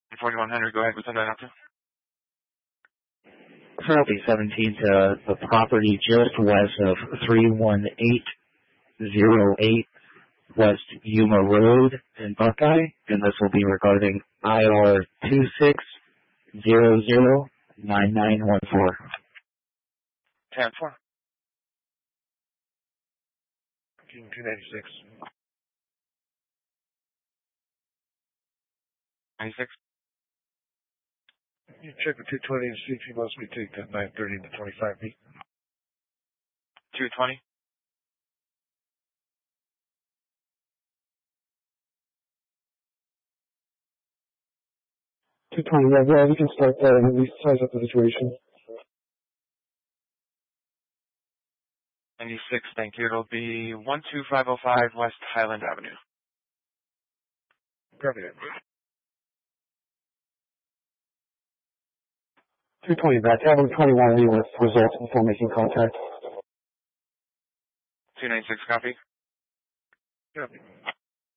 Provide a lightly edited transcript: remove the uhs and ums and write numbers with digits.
4100, go ahead, what's that out to? Southeast 17 to the property just west of 31808 West Yuma Road in Buckeye, and this will be regarding IR 26009914. 10-4. 296. 96. You check with 220 and see if he wants me to take that 930 to 25 feet. 220. Yeah, we can start there and at least size up the situation. 96, thank you. It'll be 12505 West Highland Avenue. Copy that. 220 back. Avenue 21 Lee with results before making contact. 296, copy. Copy.